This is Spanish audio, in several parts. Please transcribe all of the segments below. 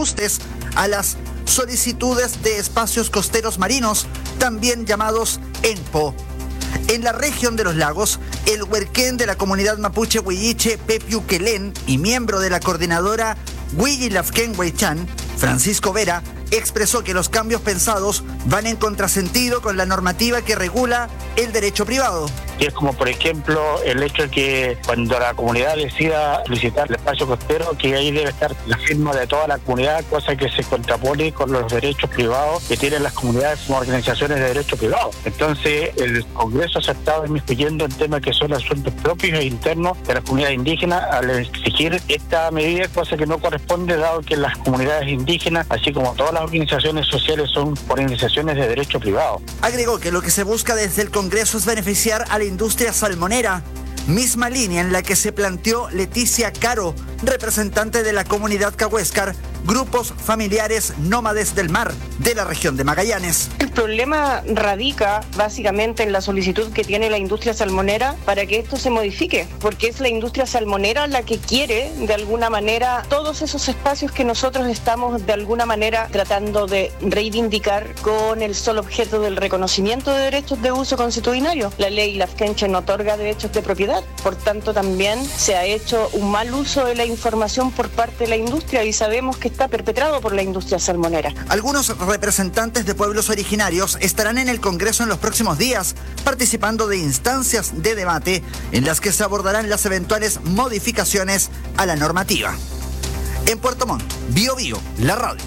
ajustes a las solicitudes de espacios costeros marinos, también llamados ENPO. En la región de los lagos, el huerquén de la comunidad mapuche Huilliche Pepiuquelén y miembro de la coordinadora Huillilafquén Huaychán, Francisco Vera, expresó que los cambios pensados van en contrasentido con la normativa que regula el derecho privado. Y es como, por ejemplo, el hecho de que cuando la comunidad decida solicitar el espacio costero, que ahí debe estar la firma de toda la comunidad, cosa que se contrapone con los derechos privados que tienen las comunidades como organizaciones de derecho privado. Entonces, el Congreso se ha estado inmiscuyendo en temas que son asuntos propios e internos de la comunidad indígena al exigir esta medida, cosa que no corresponde, dado que las comunidades indígenas, así como todas las organizaciones sociales, son organizaciones de derecho privado. Agregó que lo que se busca desde el Congreso es beneficiar a la industria salmonera, misma línea en la que se planteó Leticia Caro, representante de la comunidad cahuéscar, grupos familiares nómades del mar de la región de Magallanes. El problema radica básicamente en la solicitud que tiene la industria salmonera para que esto se modifique, porque es la industria salmonera la que quiere de alguna manera todos esos espacios que nosotros estamos de alguna manera tratando de reivindicar con el solo objeto del reconocimiento de derechos de uso consuetudinario. La ley Lafkenchen no otorga derechos de propiedad, por tanto también se ha hecho un mal uso de la información por parte de la industria y sabemos que está perpetrado por la industria salmonera. Algunos representantes de pueblos originarios estarán en el Congreso en los próximos días, participando de instancias de debate en las que se abordarán las eventuales modificaciones a la normativa. En Puerto Montt, Bio Bio, la radio.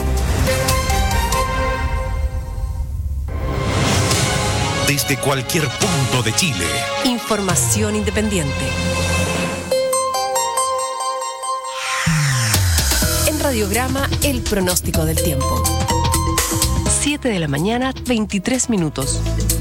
Desde cualquier punto de Chile. Información independiente. Radiograma, el pronóstico del tiempo. 7 de la mañana, 23 minutos.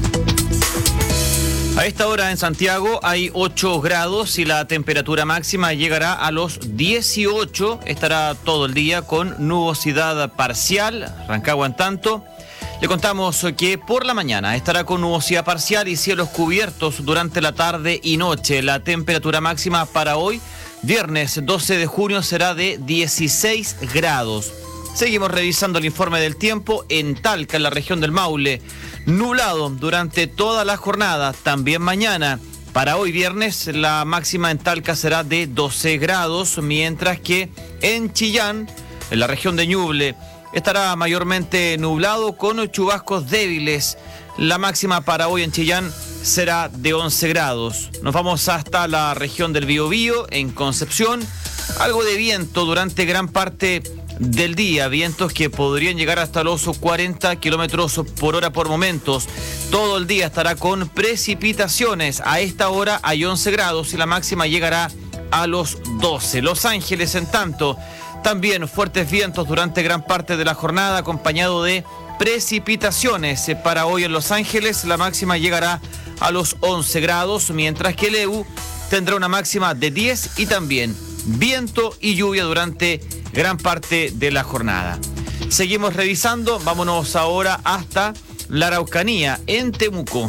A esta hora en Santiago hay 8 grados y la temperatura máxima llegará a los 18. Estará todo el día con nubosidad parcial. Rancagua en tanto. Le contamos que por la mañana estará con nubosidad parcial y cielos cubiertos durante la tarde y noche. La temperatura máxima para hoy, viernes 12 de junio, será de 16 grados. Seguimos revisando el informe del tiempo en Talca, en la región del Maule. Nublado durante toda la jornada, también mañana. Para hoy viernes la máxima en Talca será de 12 grados, mientras que en Chillán, en la región de Ñuble, estará mayormente nublado con chubascos débiles. La máxima para hoy en Chillán será de 11 grados. Nos vamos hasta la región del Biobío, en Concepción. Algo de viento durante gran parte del día. Vientos que podrían llegar hasta los 40 kilómetros por hora por momentos. Todo el día estará con precipitaciones. A esta hora hay 11 grados y la máxima llegará a los 12. Los Ángeles, en tanto, también fuertes vientos durante gran parte de la jornada, acompañado de precipitaciones. Para hoy en Los Ángeles la máxima llegará a los 11 grados, mientras que Leu tendrá una máxima de 10 y también viento y lluvia durante gran parte de la jornada. Seguimos revisando, vámonos ahora hasta la Araucanía, en Temuco.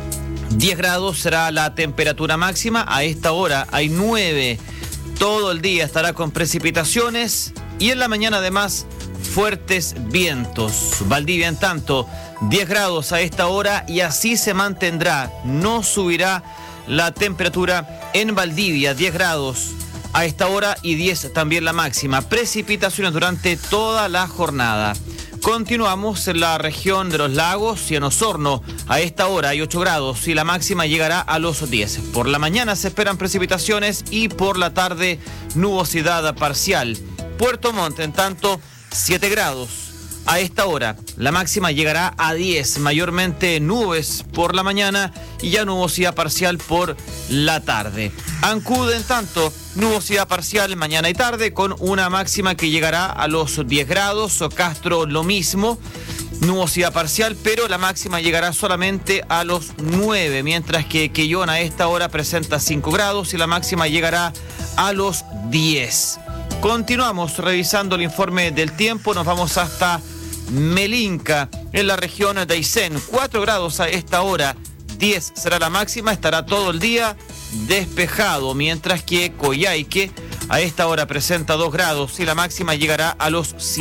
10 grados será la temperatura máxima, a esta hora hay 9. Todo el día estará con precipitaciones y en la mañana además fuertes vientos. Valdivia en tanto, 10 grados a esta hora y así se mantendrá. No subirá la temperatura en Valdivia, 10 grados a esta hora y 10 también la máxima. Precipitaciones durante toda la jornada. Continuamos en la región de los lagos y en Osorno. A esta hora hay 8 grados y la máxima llegará a los 10. Por la mañana se esperan precipitaciones y por la tarde nubosidad parcial. Puerto Montt, en tanto, 7 grados. A esta hora la máxima llegará a 10, mayormente nubes por la mañana y ya nubosidad parcial por la tarde. Ancud, en tanto, nubosidad parcial mañana y tarde con una máxima que llegará a los 10 grados. Castro lo mismo, nubosidad parcial, pero la máxima llegará solamente a los 9, mientras que Quellón a esta hora presenta 5 grados y la máxima llegará a los 10. Continuamos revisando el informe del tiempo, nos vamos hasta Melinca, en la región de Aysén. 4 grados a esta hora, 10 será la máxima, estará todo el día despejado, mientras que Coyhaique a esta hora presenta 2 grados y la máxima llegará a los 7.